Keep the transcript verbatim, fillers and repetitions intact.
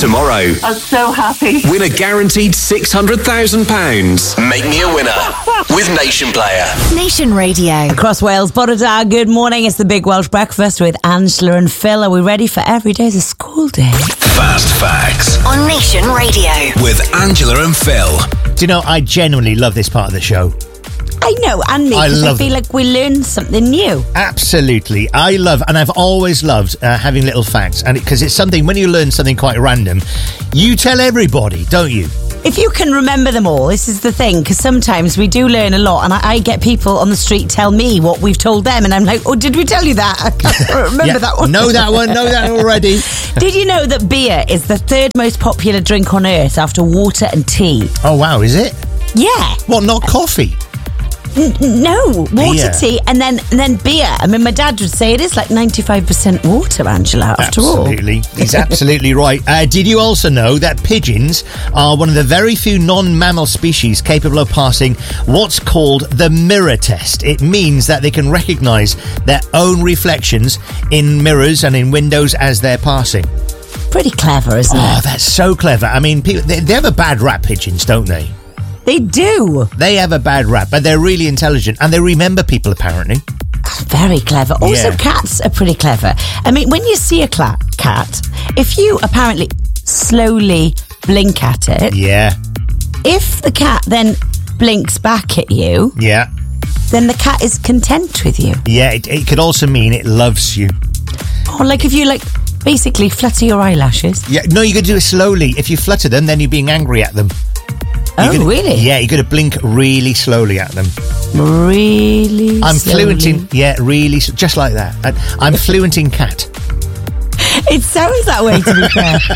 tomorrow. I'm so happy. Win a guaranteed six hundred thousand pounds. Make me a winner with Nation Player. Nation Radio. Across Wales, Bodyda, good morning. It's the Big Welsh Breakfast with Angela and Phil. Are we ready for every day's a school day? Fast Facts On Nation Radio. with Angela and Phil. Do you know, I genuinely love this part of the show. I know, and me, I because I, love feel like we learn something new. Absolutely. I love, and I've always loved uh, having little facts. And because it, it's something, when you learn something quite random, you tell everybody, don't you? If you can remember them all, this is the thing, because sometimes we do learn a lot, and I, I get people on the street tell me what we've told them, and I'm like, oh, did we tell you that? I can't remember Yeah, that one. Know that one, know that already. Did you know that beer is the third most popular drink on earth after water and tea? Oh, wow, is it? Yeah. What, not coffee? N- no, water, Beer. tea, and then and then beer. I mean, my dad would say it is like ninety-five percent water, Angela, after Absolutely. He's absolutely right. Uh, did you also know that pigeons are one of the very few non-mammal species capable of passing what's called the mirror test? It means that they can recognise their own reflections in mirrors and in windows as they're passing. all? Pretty clever, isn't Oh, it? that's so clever. I mean, people, they, they have a bad rap, pigeons, don't they? They do. They have a bad rap, but they're really intelligent and they remember people, apparently. Very clever. Also, Yeah. cats are pretty clever. I mean, when you see a cla- cat, if you apparently slowly blink at it, Yeah, if the cat then blinks back at you, yeah, then the cat is content with you. yeah. It, it could also mean it loves you. Or like if you like basically flutter your eyelashes. Yeah, no, you got to do it slowly. If you flutter them, then you're being angry at them. Oh, You're gonna- really? Yeah, you got to blink really slowly at them. Really I'm slowly. fluent in, yeah, really, s- just like that. And I'm fluent in cat. It sounds that way, to be fair.